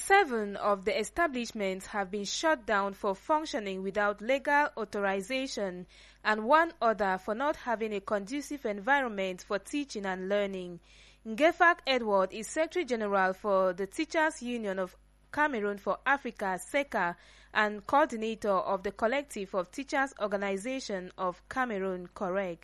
7 of the establishments have been shut down for functioning without legal authorization, and 1 other for not having a conducive environment for teaching and learning. Ngefak Edward is Secretary General for the Teachers Union of Cameroon for Africa, SECA, and coordinator of the Collective of Teachers Organization of Cameroon, COREG.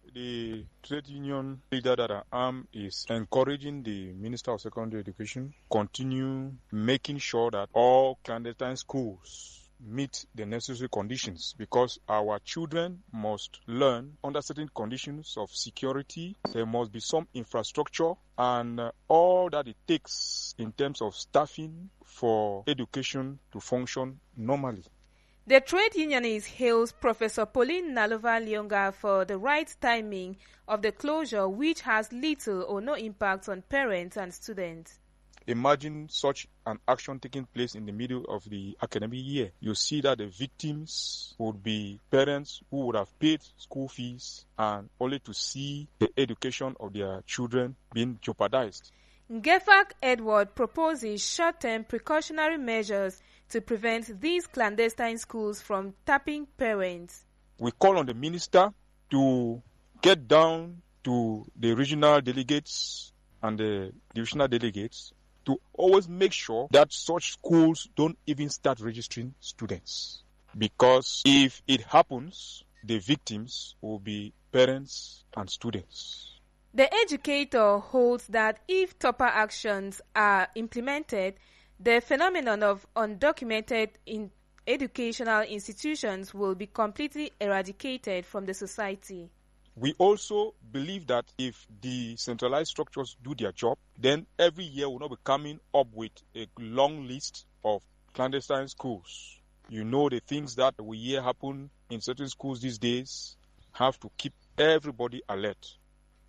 The trade union leader that I am is encouraging the Minister of Secondary Education continue making sure that all clandestine schools meet the necessary conditions, because our children must learn under certain conditions of security. There must be some infrastructure and all that it takes in terms of staffing for education to function normally. The trade unionist hails Professor Pauline Nalova-Lyonga for the right timing of the closure, which has little or no impact on parents and students. Imagine such an action taking place in the middle of the academic year. You see that the victims would be parents who would have paid school fees and only to see the education of their children being jeopardized. Ngefak Edward proposes short-term precautionary measures to prevent these clandestine schools from tapping parents. We call on the minister to get down to the regional delegates and the divisional delegates to always make sure that such schools don't even start registering students. Because if it happens, the victims will be parents and students. The educator holds that if tougher actions are implemented, the phenomenon of undocumented educational institutions will be completely eradicated from the society. We also believe that if the centralized structures do their job, then every year we'll not be coming up with a long list of clandestine schools. You know, the things that we hear happen in certain schools these days have to keep everybody alert.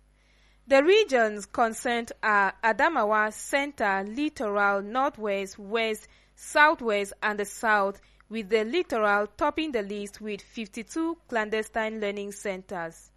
The regions concerned are Adamawa, Center, Littoral, Northwest, West, Southwest, and the South, with the Littoral topping the list with 52 clandestine learning centers.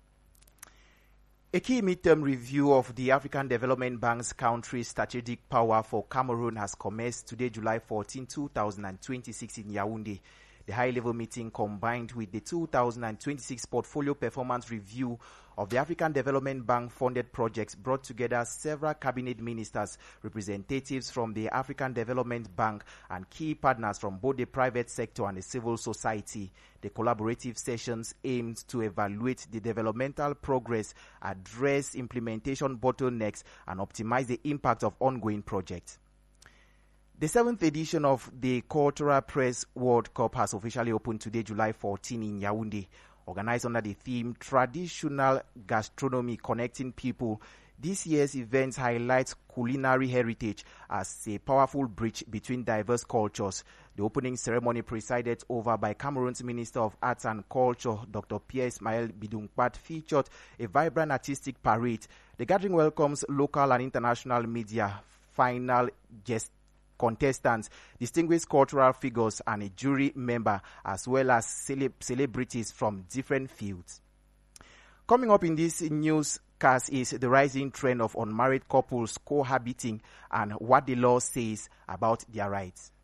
A key midterm review of the African Development Bank's country strategic power for Cameroon has commenced today, July 14, 2026 in Yaoundé. The high-level meeting, combined with the 2026 portfolio performance review of the African Development Bank funded projects, brought together several cabinet ministers, representatives from the African Development Bank, and key partners from both the private sector and the civil society. The collaborative sessions aimed to evaluate the developmental progress, address implementation bottlenecks, and optimize the impact of ongoing projects. The 7th edition of the Cultural Press World Cup has officially opened today, July 14 in Yaoundé. Organized under the theme Traditional Gastronomy Connecting People, this year's event highlights culinary heritage as a powerful bridge between diverse cultures. The opening ceremony, presided over by Cameroon's Minister of Arts and Culture, Dr. Pierre Ismael Bidounkpat, featured a vibrant artistic parade. The gathering welcomes local and international media, final guests, contestants, distinguished cultural figures, and a jury member, as well as celebrities from different fields. Coming up in this newscast is the rising trend of unmarried couples cohabiting and what the law says about their rights.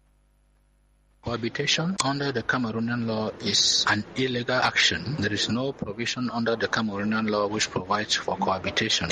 Cohabitation under the Cameroonian law is an illegal action. There is no provision under the Cameroonian law which provides for cohabitation.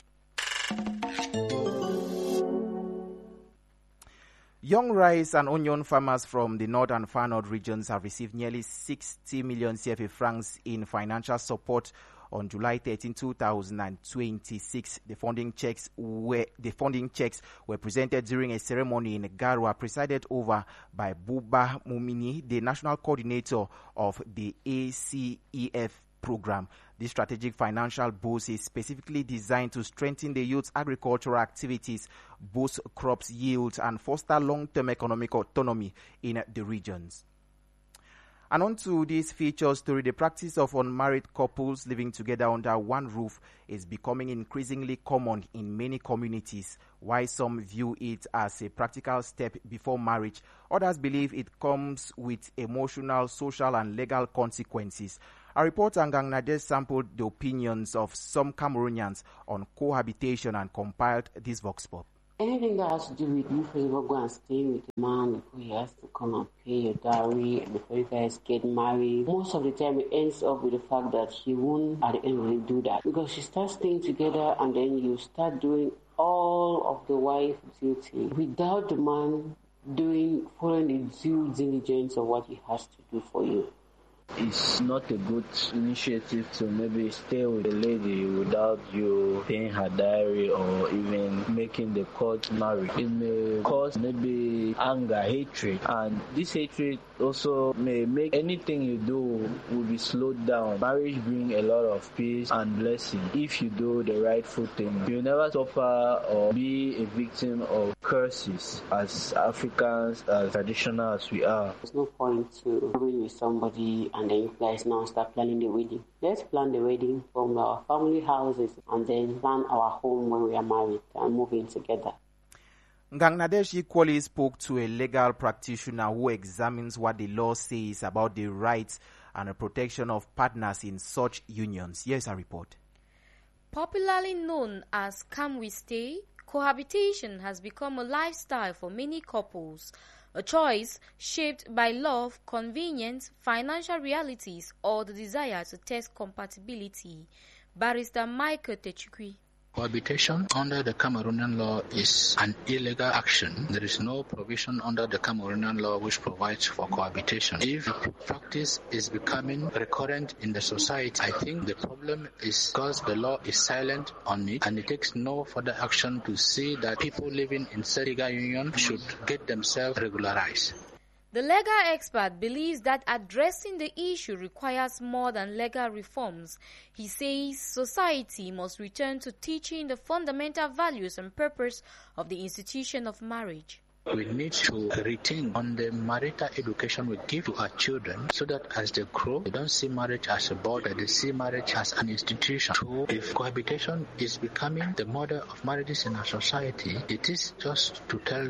Young rice and onion farmers from the North and Far North regions have received nearly 60 million CFA francs in financial support on July 13, 2026. The funding checks were presented during a ceremony in Garwa, presided over by Buba Mumini, the national coordinator of the ACEF program. This strategic financial boost is specifically designed to strengthen the youth's agricultural activities, boost crops yields, and foster long-term economic autonomy in the regions. And on to this feature story, the practice of unmarried couples living together under one roof is becoming increasingly common in many communities. While some view it as a practical step before marriage, others believe it comes with emotional, social, and legal consequences. Our reporter Ngang Nader sampled the opinions of some Cameroonians on cohabitation and compiled this vox pop. Anything that has to do with you, for example, go and stay with a man before he has to come and pay your dowry, and before you guys get married, most of the time it ends up with the fact that he won't at the end of the day do that. Because you start staying together and then you start doing all of the wife duty without the man following the due diligence of what he has to do for you. It's not a good initiative to maybe stay with a lady without you paying her dowry or even making the court marry. It may cause maybe anger, hatred, and this hatred also may make anything you do will be slowed down. Marriage brings a lot of peace and blessing if you do the rightful thing. You'll never suffer or be a victim of curses as Africans, as traditional as we are. There's no point to be with somebody and then you guys now start planning the wedding. Let's plan the wedding from our family houses and then plan our home when we are married and move in together. Ngang Nadesh equally spoke to a legal practitioner who examines what the law says about the rights and the protection of partners in such unions. Here's a report. Popularly known as Come We Stay, cohabitation has become a lifestyle for many couples, a choice shaped by love, convenience, financial realities, or the desire to test compatibility. Barrister Michael Techukwi. Cohabitation under the Cameroonian law is an illegal action. There is no provision under the Cameroonian law which provides for cohabitation. If practice is becoming recurrent in the society, I think the problem is because the law is silent on it and it takes no further action to see that people living in said legal union should get themselves regularized. The legal expert believes that addressing the issue requires more than legal reforms. He says society must return to teaching the fundamental values and purpose of the institution of marriage. We need to retain on the marital education we give to our children so that as they grow, they don't see marriage as a border, they see marriage as an institution. So if cohabitation is becoming the model of marriages in our society, it is just to tell